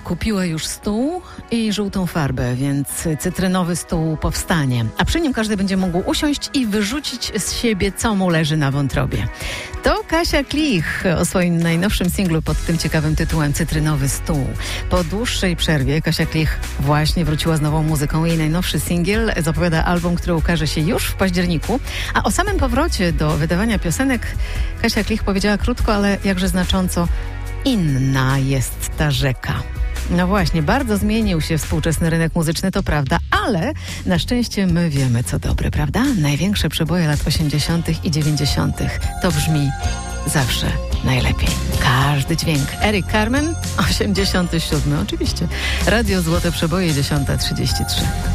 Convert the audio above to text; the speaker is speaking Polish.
kupiła już stół i żółtą farbę, więc cytrynowy stół powstanie. A przy nim każdy będzie mógł usiąść i wyrzucić z siebie, co mu leży na wątrobie. To Kasia Klich o swoim najnowszym singlu pod tym ciekawym tytułem Cytrynowy stół. Po dłuższej przerwie Kasia Klich właśnie wróciła z nową muzyką. Jej najnowszy singiel zapowiada album, który ukaże się już w październiku. A o samym powrocie do wydawania piosenek Kasia Klich powiedziała krótko, ale jakże znacząco: inna jest ta rzeka. No właśnie, bardzo zmienił się współczesny rynek muzyczny, to prawda, ale na szczęście my wiemy, co dobre, prawda? Największe przeboje lat 80. i 90. To brzmi zawsze najlepiej. Każdy dźwięk. Eric Carmen, 87. Oczywiście. Radio Złote Przeboje, 10:33.